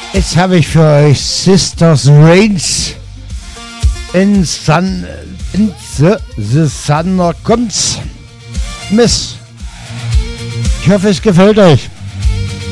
Jetzt habe ich für euch Sisters Reigns in the Sun comes Miss. Ich hoffe, es gefällt euch.